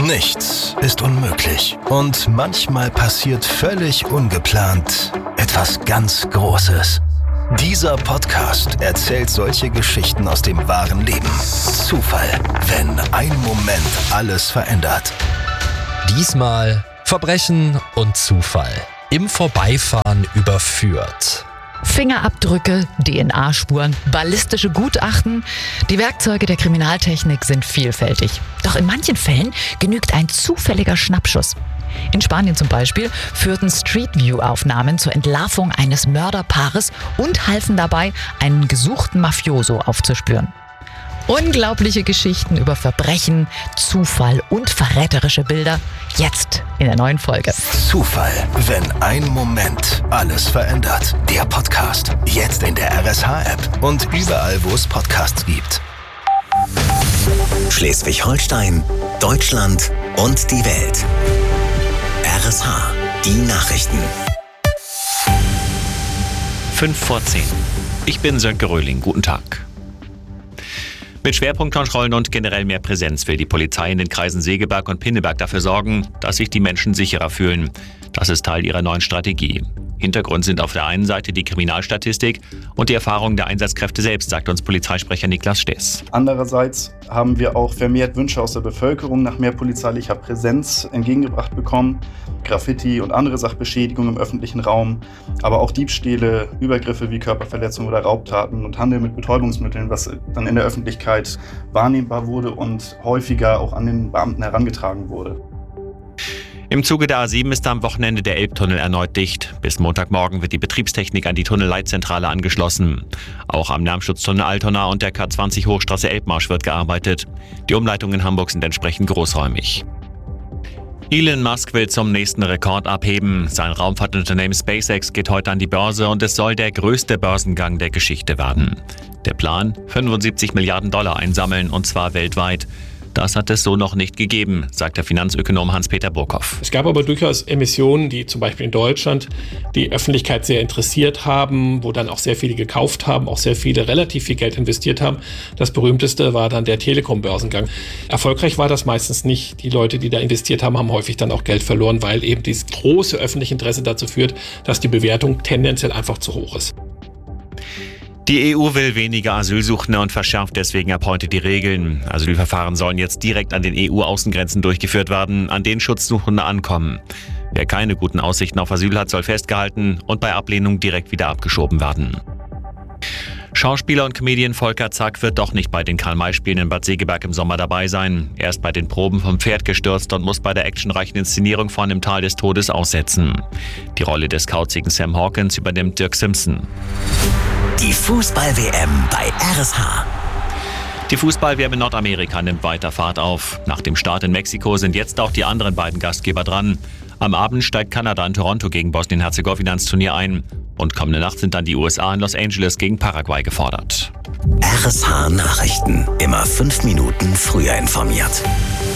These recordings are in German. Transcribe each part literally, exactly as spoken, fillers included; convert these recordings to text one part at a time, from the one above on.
Nichts ist unmöglich. Und manchmal passiert völlig ungeplant etwas ganz Großes. Dieser Podcast erzählt solche Geschichten aus dem wahren Leben. Zufall, wenn ein Moment alles verändert. Diesmal Verbrechen und Zufall. Im Vorbeifahren überführt. Fingerabdrücke, D N A-Spuren, ballistische Gutachten. Die Werkzeuge der Kriminaltechnik sind vielfältig. Doch in manchen Fällen genügt ein zufälliger Schnappschuss. In Spanien zum Beispiel führten Street View-Aufnahmen zur Entlarvung eines Mörderpaares und halfen dabei, einen gesuchten Mafioso aufzuspüren. Unglaubliche Geschichten über Verbrechen, Zufall und verräterische Bilder. Jetzt in der neuen Folge. Zufall, wenn ein Moment alles verändert. Der Podcast. Jetzt in der R S H-App und überall, wo es Podcasts gibt. Schleswig-Holstein, Deutschland und die Welt. R S H, die Nachrichten. fünf vor zehn. Ich bin Sönke Röhling. Guten Tag. Mit Schwerpunktkontrollen und generell mehr Präsenz will die Polizei in den Kreisen Segeberg und Pinneberg dafür sorgen, dass sich die Menschen sicherer fühlen. Das ist Teil ihrer neuen Strategie. Hintergrund sind auf der einen Seite die Kriminalstatistik und die Erfahrungen der Einsatzkräfte selbst, sagt uns Polizeisprecher Niklas Stess. Andererseits haben wir auch vermehrt Wünsche aus der Bevölkerung nach mehr polizeilicher Präsenz entgegengebracht bekommen. Graffiti und andere Sachbeschädigungen im öffentlichen Raum, aber auch Diebstähle, Übergriffe wie Körperverletzungen oder Raubtaten und Handel mit Betäubungsmitteln, was dann in der Öffentlichkeit wahrnehmbar wurde und häufiger auch an den Beamten herangetragen wurde. Im Zuge der A sieben ist am Wochenende der Elbtunnel erneut dicht. Bis Montagmorgen wird die Betriebstechnik an die Tunnelleitzentrale angeschlossen. Auch am Lärmschutztunnel Altona und der K zwanzig Hochstraße Elbmarsch wird gearbeitet. Die Umleitungen in Hamburg sind entsprechend großräumig. Elon Musk will zum nächsten Rekord abheben. Sein Raumfahrtunternehmen SpaceX geht heute an die Börse und es soll der größte Börsengang der Geschichte werden. Der Plan? fünfundsiebzig Milliarden Dollar einsammeln, und zwar weltweit. Das hat es so noch nicht gegeben, sagt der Finanzökonom Hans-Peter Burkhoff. Es gab aber durchaus Emissionen, die zum Beispiel in Deutschland die Öffentlichkeit sehr interessiert haben, wo dann auch sehr viele gekauft haben, auch sehr viele relativ viel Geld investiert haben. Das berühmteste war dann der Telekom-Börsengang. Erfolgreich war das meistens nicht. Die Leute, die da investiert haben, haben häufig dann auch Geld verloren, weil eben dieses große öffentliche Interesse dazu führt, dass die Bewertung tendenziell einfach zu hoch ist. Die E U will weniger Asylsuchende und verschärft deswegen ab heute die Regeln. Asylverfahren sollen jetzt direkt an den E U-Außengrenzen durchgeführt werden, an denen Schutzsuchende ankommen. Wer keine guten Aussichten auf Asyl hat, soll festgehalten und bei Ablehnung direkt wieder abgeschoben werden. Schauspieler und Comedian Volker Zack wird doch nicht bei den Karl-May-Spielen in Bad Segeberg im Sommer dabei sein. Er ist bei den Proben vom Pferd gestürzt und muss bei der actionreichen Inszenierung von Im Tal des Todes aussetzen. Die Rolle des kauzigen Sam Hawkins übernimmt Dirk Simpson. Die Fußball-W M bei R S H. Die Fußball-W M in Nordamerika nimmt weiter Fahrt auf. Nach dem Start in Mexiko sind jetzt auch die anderen beiden Gastgeber dran. Am Abend steigt Kanada in Toronto gegen Bosnien-Herzegowina ins Turnier ein. Und kommende Nacht sind dann die U S A in Los Angeles gegen Paraguay gefordert. R S H Nachrichten. Immer fünf Minuten früher informiert.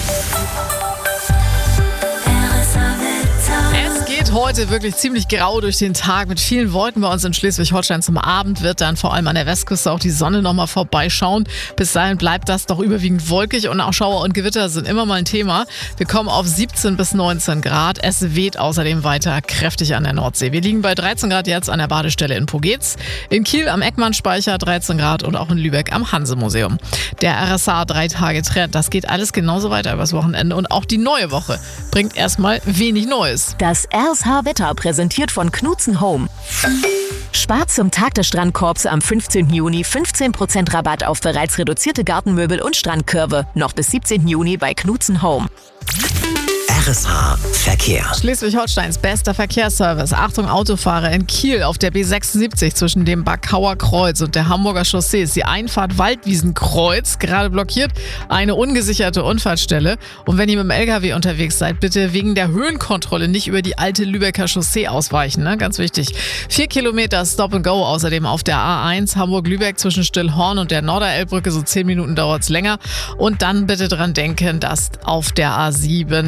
Heute wirklich ziemlich grau durch den Tag mit vielen Wolken bei uns in Schleswig-Holstein. Zum Abend wird dann vor allem an der Westküste auch die Sonne nochmal vorbeischauen. Bis dahin bleibt das doch überwiegend wolkig und auch Schauer und Gewitter sind immer mal ein Thema. Wir kommen auf siebzehn bis neunzehn Grad. Es weht außerdem weiter kräftig an der Nordsee. Wir liegen bei dreizehn Grad jetzt an der Badestelle in Pogetz, in Kiel am Eckmannspeicher dreizehn Grad und auch in Lübeck am Hanse-Museum. Der R S H drei Tage Trend, das geht alles genauso weiter übers Wochenende und auch die neue Woche bringt erstmal wenig Neues. Das R S H-Wetter präsentiert von Knudsen Home. Spart zum Tag des Strandkorbs am fünfzehnten Juni fünfzehn Prozent Rabatt auf bereits reduzierte Gartenmöbel und Strandkörbe. Noch bis siebzehnten Juni bei Knudsen Home. R S H Verkehr. Schleswig-Holsteins bester Verkehrsservice. Achtung Autofahrer in Kiel auf der B sechsundsiebzig zwischen dem Backauer Kreuz und der Hamburger Chaussee ist die Einfahrt Waldwiesenkreuz gerade blockiert. Eine ungesicherte Unfallstelle. Und wenn ihr mit dem L K W unterwegs seid, bitte wegen der Höhenkontrolle nicht über die alte Lübecker Chaussee ausweichen. Ne? Ganz wichtig. Vier Kilometer Stop and Go außerdem auf der A eins Hamburg-Lübeck zwischen Stillhorn und der Norderelbbrücke. So zehn Minuten dauert es länger. Und dann bitte dran denken, dass auf der A sieben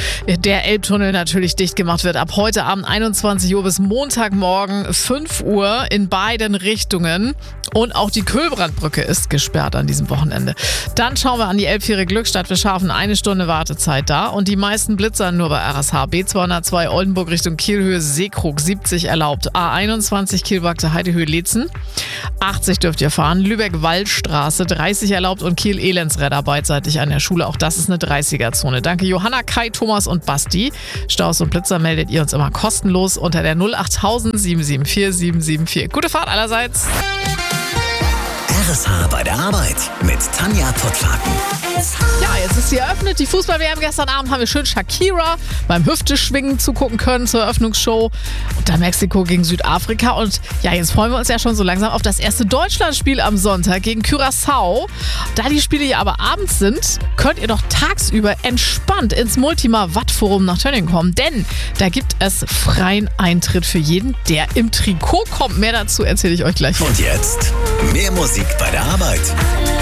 der Elbtunnel natürlich dicht gemacht wird. Ab heute Abend einundzwanzig Uhr bis Montagmorgen fünf Uhr in beiden Richtungen. Und auch die Kühlbrandbrücke ist gesperrt an diesem Wochenende. Dann schauen wir an die Elbfähre Glückstadt. Wir schaffen eine Stunde Wartezeit da. Und die meisten Blitzer nur bei R S H. B zweihundertzwei Oldenburg Richtung Kielhöhe Seekrug siebzig erlaubt. A einundzwanzig Kielwachse Heidehöhe Leetzen. achtzig dürft ihr fahren. Lübeck-Waldstraße dreißig erlaubt und Kiel-Elendsräder beidseitig an der Schule. Auch das ist eine dreißiger-Zone. Danke Johanna, Kai, Thomas und Basti. Staus und Blitzer meldet ihr uns immer kostenlos unter der null acht null null sieben sieben vier sieben sieben vier. Gute Fahrt allerseits. R S H bei der Arbeit mit Tanja Pottwagen. Ja, jetzt ist sie eröffnet. Die Fußball-W M gestern Abend haben wir schön Shakira beim Hüfteschwingen zugucken können zur Eröffnungsshow. Und dann Mexiko gegen Südafrika. Und ja, jetzt freuen wir uns ja schon so langsam auf das erste Deutschlandspiel am Sonntag gegen Curaçao. Da die Spiele ja aber abends sind, könnt ihr doch tagsüber entspannt ins Multima-Watt-Forum nach Tönning kommen. Denn da gibt es freien Eintritt für jeden, der im Trikot kommt. Mehr dazu erzähle ich euch gleich. Und jetzt mehr Musik bei der Arbeit.